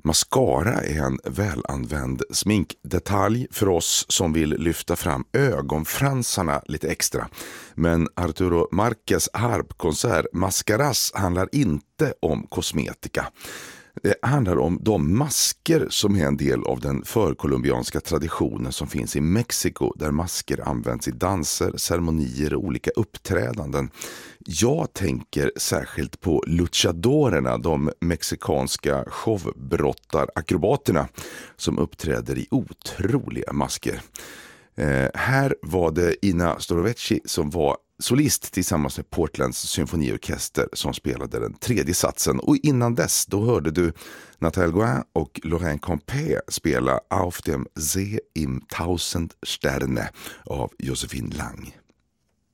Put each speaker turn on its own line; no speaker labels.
Mascara är en välanvänd sminkdetalj för oss som vill lyfta fram ögonfransarna lite extra. Men Arturo Marquez harpkonsert Mascaras handlar inte om kosmetika. Det handlar om de masker som är en del av den förkolumbianska traditionen som finns i Mexiko, där masker används i danser, ceremonier och olika uppträdanden. Jag tänker särskilt på luchadorerna, de mexikanska showbrottar-akrobaterna som uppträder i otroliga masker. Här var det Ina Storoveci som var solist tillsammans med Portlands symfoniorkester som spelade den tredje satsen. Och innan dess då hörde du Nathalie Gouin och Lorraine Campé spela Auf dem See im Tausend Sterne av Josephine Lang.